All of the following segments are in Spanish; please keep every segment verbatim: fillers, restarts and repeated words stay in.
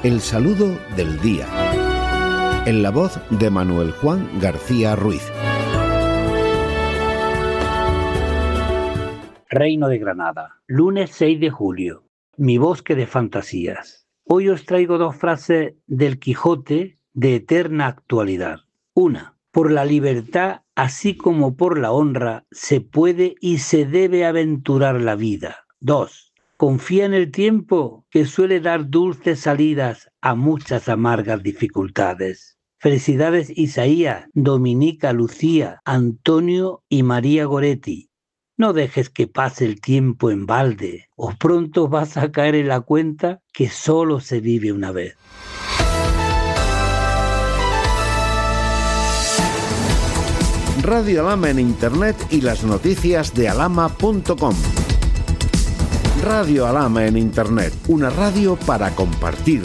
El saludo del día. En la voz de Manuel Juan García Ruiz. Reino de Granada, lunes seis de julio. Mi bosque de fantasías. Hoy os traigo dos frases del Quijote de eterna actualidad. Una, por la libertad, así como por la honra, se puede y se debe aventurar la vida. Dos, confía en el tiempo, que suele dar dulces salidas a muchas amargas dificultades. Felicidades Isaías, Dominica, Lucía, Antonio y María Goretti. No dejes que pase el tiempo en balde, o pronto vas a caer en la cuenta que solo se vive una vez. Radio Alhama en Internet y las noticias de alhama punto com. Radio Alhama en Internet, una radio para compartir.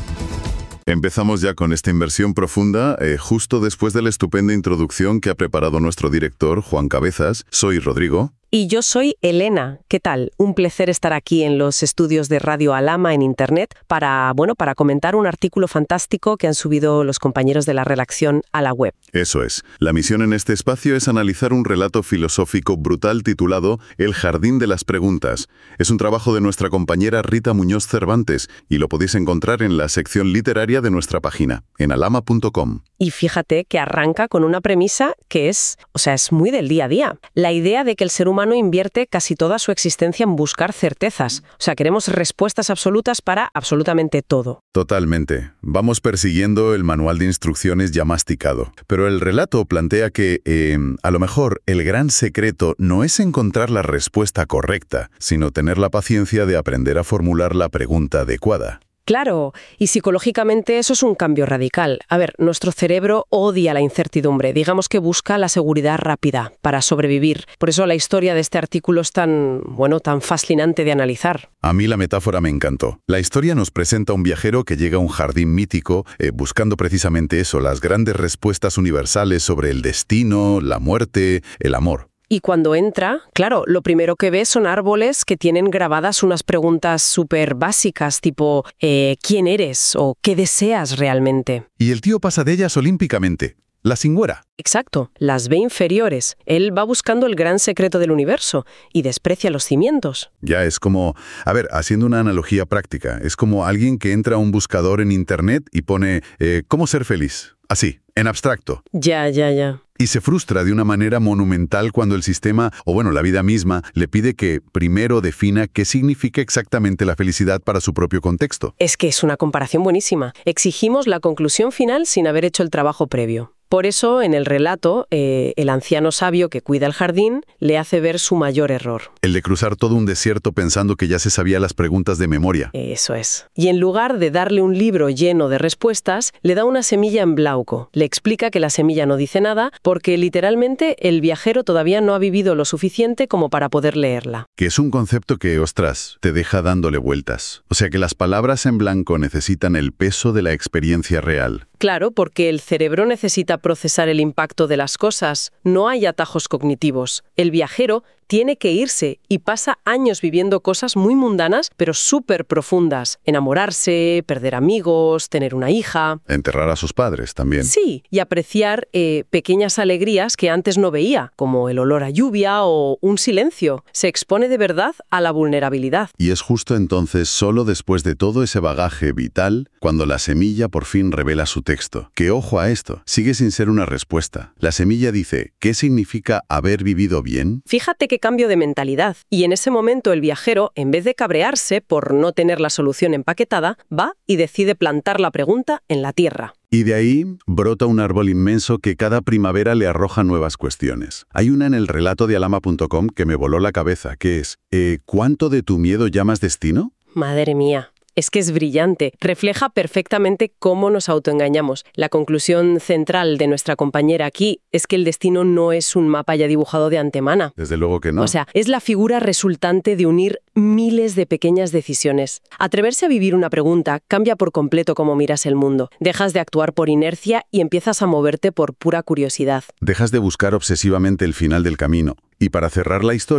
Empezamos ya con esta inversión profunda, eh, justo después de la estupenda introducción que ha preparado nuestro director, Juan Cabezas. Soy Rodrigo. Y yo soy Elena. ¿Qué tal? Un placer estar aquí en los estudios de Radio Alhama en Internet para, bueno, para comentar un artículo fantástico que han subido los compañeros de la redacción a la web. Eso es. La misión en este espacio es analizar un relato filosófico brutal titulado El Jardín de las Preguntas. Es un trabajo de nuestra compañera Rita Muñoz Cervantes y lo podéis encontrar en la sección literaria de nuestra página, en alhama punto com. Y fíjate que arranca con una premisa que es, o sea, es muy del día a día. La idea de que el ser humano humano invierte casi toda su existencia en buscar certezas. O sea, queremos respuestas absolutas para absolutamente todo. Totalmente. Vamos persiguiendo el manual de instrucciones ya masticado. Pero el relato plantea que, eh, a lo mejor, el gran secreto no es encontrar la respuesta correcta, sino tener la paciencia de aprender a formular la pregunta adecuada. Claro, y psicológicamente eso es un cambio radical. A ver, nuestro cerebro odia la incertidumbre, digamos que busca la seguridad rápida para sobrevivir. Por eso la historia de este artículo es tan, bueno, tan fascinante de analizar. A mí la metáfora me encantó. La historia nos presenta a un viajero que llega a un jardín mítico, eh, buscando precisamente eso, las grandes respuestas universales sobre el destino, la muerte, el amor. Y cuando entra, claro, lo primero que ve son árboles que tienen grabadas unas preguntas súper básicas, tipo eh, ¿quién eres? O ¿qué deseas realmente? Y el tío pasa de ellas olímpicamente. La cingüera. Exacto, las ve inferiores. Él va buscando el gran secreto del universo y desprecia los cimientos. Ya es como, a ver, haciendo una analogía práctica, es como alguien que entra a un buscador en Internet y pone eh, ¿cómo ser feliz? Así, en abstracto. Ya, ya, ya. Y se frustra de una manera monumental cuando el sistema, o bueno, la vida misma, le pide que primero defina qué significa exactamente la felicidad para su propio contexto. Es que es una comparación buenísima. Exigimos la conclusión final sin haber hecho el trabajo previo. Por eso, en el relato, eh, el anciano sabio que cuida el jardín le hace ver su mayor error. El de cruzar todo un desierto pensando que ya se sabía las preguntas de memoria. Eso es. Y en lugar de darle un libro lleno de respuestas, le da una semilla en blanco. Le explica que la semilla no dice nada porque literalmente el viajero todavía no ha vivido lo suficiente como para poder leerla. Que es un concepto que, ostras, te deja dándole vueltas. O sea que las palabras en blanco necesitan el peso de la experiencia real. Claro, porque el cerebro necesita procesar el impacto de las cosas. No hay atajos cognitivos. El viajero tiene que irse y pasa años viviendo cosas muy mundanas, pero súper profundas. Enamorarse, perder amigos, tener una hija. Enterrar a sus padres también. Sí, y apreciar eh, pequeñas alegrías que antes no veía, como el olor a lluvia o un silencio. Se expone de verdad a la vulnerabilidad. Y es justo entonces, solo después de todo ese bagaje vital, cuando la semilla por fin revela su texto. Que ojo a esto, sigue sin ser una respuesta. La semilla dice, ¿qué significa haber vivido bien? Fíjate que cambio de mentalidad. Y en ese momento el viajero, en vez de cabrearse por no tener la solución empaquetada, va y decide plantar la pregunta en la tierra. Y de ahí brota un árbol inmenso que cada primavera le arroja nuevas cuestiones. Hay una en el relato de alhama punto com que me voló la cabeza, que es, eh, ¿cuánto de tu miedo llamas destino? Madre mía. Es que es brillante. Refleja perfectamente cómo nos autoengañamos. La conclusión central de nuestra compañera aquí es que el destino no es un mapa ya dibujado de antemano. Desde luego que no. O sea, es la figura resultante de unir miles de pequeñas decisiones. Atreverse a vivir una pregunta cambia por completo cómo miras el mundo. Dejas de actuar por inercia y empiezas a moverte por pura curiosidad. Dejas de buscar obsesivamente el final del camino. Y para cerrar la historia,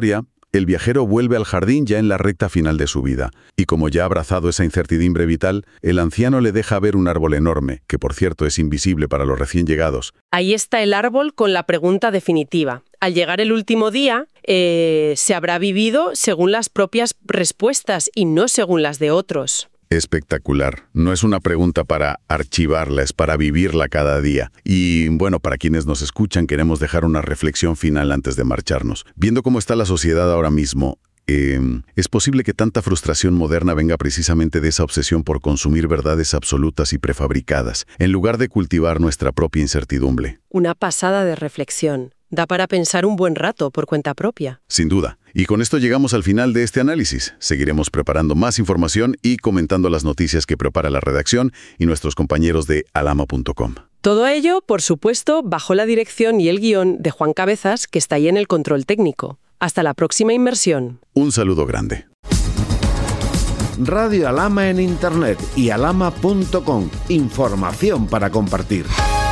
El viajero vuelve al jardín ya en la recta final de su vida, y como ya ha abrazado esa incertidumbre vital, el anciano le deja ver un árbol enorme, que por cierto es invisible para los recién llegados. Ahí está el árbol con la pregunta definitiva. Al llegar el último día, eh, se habrá vivido según las propias respuestas y no según las de otros. Espectacular. No es una pregunta para archivarla, es para vivirla cada día. Y bueno, para quienes nos escuchan, queremos dejar una reflexión final antes de marcharnos. Viendo cómo está la sociedad ahora mismo, eh, es posible que tanta frustración moderna venga precisamente de esa obsesión por consumir verdades absolutas y prefabricadas, en lugar de cultivar nuestra propia incertidumbre. Una pasada de reflexión. Da para pensar un buen rato por cuenta propia. Sin duda. Y con esto llegamos al final de este análisis. Seguiremos preparando más información y comentando las noticias que prepara la redacción y nuestros compañeros de alama punto com. Todo ello, por supuesto, bajo la dirección y el guión de Juan Cabezas, que está ahí en el control técnico. Hasta la próxima inmersión. Un saludo grande. Radio Alama en Internet y alama punto com. Información para compartir.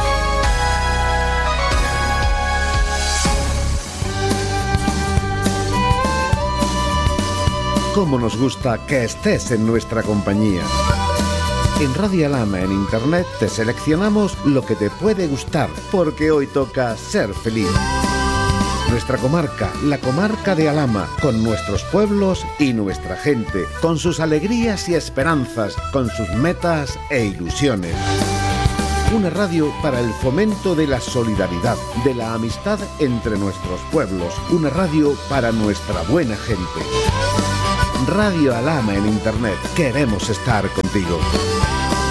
Cómo nos gusta que estés en nuestra compañía. En Radio Alama en Internet te seleccionamos lo que te puede gustar, porque hoy toca ser feliz. Nuestra comarca, la comarca de Alama, con nuestros pueblos y nuestra gente, con sus alegrías y esperanzas, con sus metas e ilusiones. Una radio para el fomento de la solidaridad, de la amistad entre nuestros pueblos. Una radio para nuestra buena gente. Radio Alama en Internet. Queremos estar contigo.